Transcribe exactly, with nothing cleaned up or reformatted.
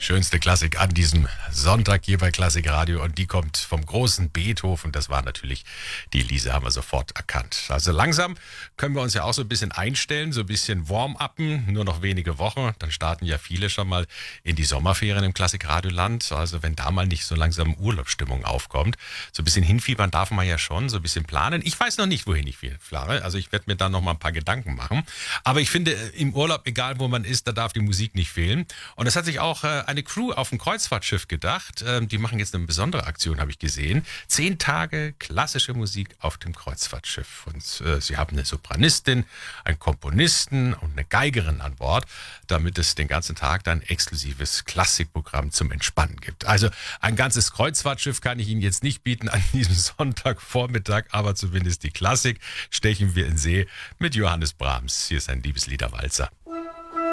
Schönste Klassik an diesem Sonntag hier bei Klassik Radio und die kommt vom großen Beethoven. Das war natürlich die Elise, haben wir sofort erkannt. Also langsam können wir uns ja auch so ein bisschen einstellen, so ein bisschen warm-uppen, nur noch wenige Wochen. Dann starten ja viele schon mal in die Sommerferien im Klassik Radio-Land. Also wenn da mal nicht so langsam Urlaubsstimmung aufkommt, so ein bisschen hinfiebern darf man ja schon, so ein bisschen planen. Ich weiß noch nicht, wohin ich fahre, also ich werde mir da noch mal ein paar Gedanken machen. Aber ich finde, im Urlaub, egal wo man ist, da darf die Musik nicht fehlen. Und das hat sich auch äh, eine Crew auf dem Kreuzfahrtschiff gedacht. Ähm, die machen jetzt eine besondere Aktion, habe ich gesehen. Zehn Tage klassische Musik auf dem Kreuzfahrtschiff. Und äh, sie haben eine Sopranistin, einen Komponisten und eine Geigerin an Bord, damit es den ganzen Tag dann exklusives Klassikprogramm zum Entspannen gibt. Also ein ganzes Kreuzfahrtschiff kann ich Ihnen jetzt nicht bieten an diesem Sonntagvormittag, aber zumindest die Klassik stechen wir in See mit Johannes Brahms. Hier ist ein Liebesliederwalzer.